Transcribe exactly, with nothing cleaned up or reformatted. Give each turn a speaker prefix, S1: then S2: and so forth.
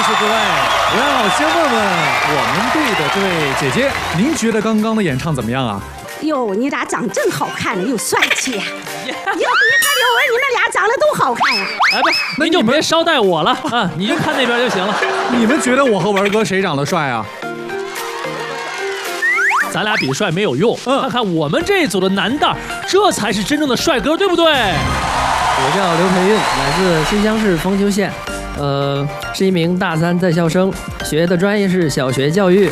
S1: 谢各位。然后先问问我们队的这位姐姐，您觉得刚刚的演唱怎么样啊？
S2: 哟，你俩长真好看呢，又帅气呀！哟，你看刘文，你们俩长得都好看呀！
S3: 哎不，
S1: 那你们
S3: 您就别捎带我了啊，你就看那边就行了。
S1: 你们觉得我和文哥谁长得帅啊？
S3: 咱俩比帅没有用，
S1: 嗯
S3: 看看我们这一组的男的，这才是真正的帅哥，对不对？
S4: 我叫刘培运，来自新乡市丰丘县，呃，是一名大三在校生，学的专业是小学教育。